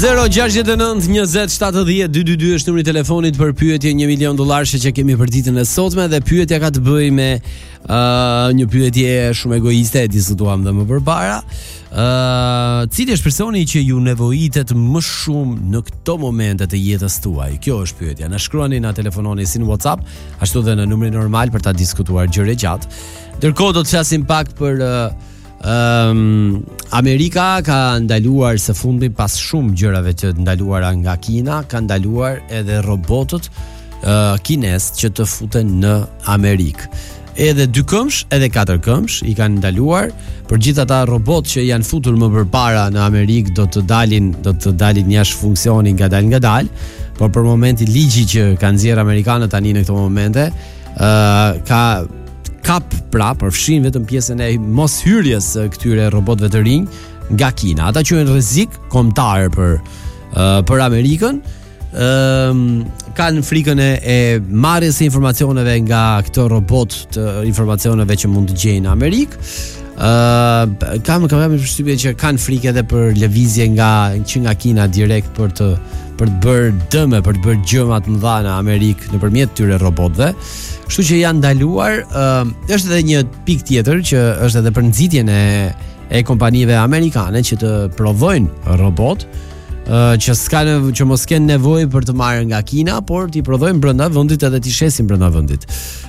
06920702222 është numri I telefonit për pyetje $1 milion që kemi për ditën e sotme dhe pyetja ka të bëjë me një pyetje shumë egoiste e diskutuam dhe më përpara. Cili është personi që ju nevojitet më shumë në këto momente të jetës tuaj? Kjo është pyetja. Na shkruani, na telefononi si në WhatsApp, ashtu dhe në numrin normal për ta diskutuar gjëre gjatë. Ndërkohë do të flasim pak për Amerika ka ndaluar së fundi pas shumë gjërave të ndaluara nga Kina, ka ndaluar edhe robotët kines që të futen në Amerikë. Edhe 2 këmbësh, edhe 4 këmbësh I kanë ndaluar. Për gjithë ata robot që janë futur më përpara në Amerikë do të dalin jashtë funksioni ngadalë, por për momentin ligji që kanë nxjerrë amerikanët tani në këto momente ka kap përfshin vetëm pjesën e mos hyrjes së këtyre robotëve të rinj nga Kina. Ata quhen rrezik kombëtar për Amerikën. Kanë frikën e marrjes së informacioneve nga këto robot, të informacioneve që mund të gjejnë në Amerikë. Kam përshtypjen që kanë frikë edhe për lëvizje nga Kina direkt për të bërë dëme, për të bërë gjëma të mëdha në Amerikë nëpërmjet këtyre robotëve. Kështu që janë ndaluar. Është edhe një pikë tjetër që është edhe për nxitjen e kompanive amerikane që të prodhojnë robot që mos kenë nevojë për të marrë nga Kina, por t'i prodhojnë brenda vendit edhe t'i shesin brenda vendit.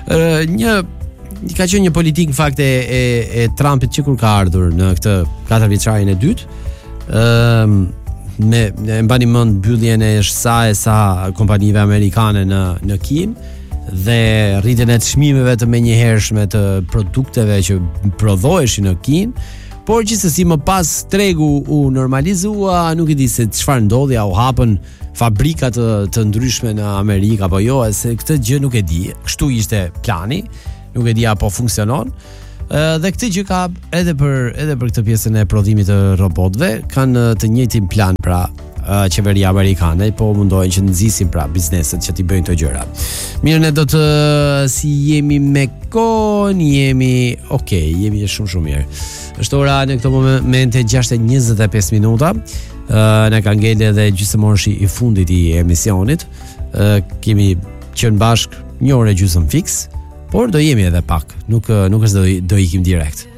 Ka qenë një politikë në fakt e Trumpit që kur ka ardhur në këtë 4 vjeçarin e dytë, me mbani mend mbylljen e sa kompanive amerikane në Kinë dhe rritjen e çmimeve të menjëhershme të produkteve që prodhoheshin në Kinë. Por gjithsesi më pas tregu u normalizua, nuk e di se çfarë ndodhi, u hapën fabrika të ndryshme në Amerikë apo jo, se këtë gjë nuk e di. Kështu ishte plani, nuk e di apo funksionon. Dhe këtë gjë ka edhe për këtë pjesën e prodhimit të robotëve, kanë të njëjtin plan pra qeveria amerikane, po mundohen që nxisin pra bizneset që t'i bëjnë këto gjëra. Mirë, ne do të si jemi me kohën, jemi shumë mirë. Është ora në këto momente 6:25 minuta. Ne ka ngel edhe gjysmëorshi I fundit I emisionit. Kemi qenë bashk 1 orë gjysmë fiks, por do jemi edhe pak. Nuk është do ikim direkt.